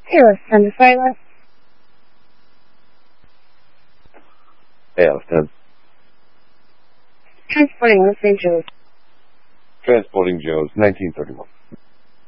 Alice, send the fire list. Hey, Alice 10. Transporting Los Angeles. Transporting Joe's 1931.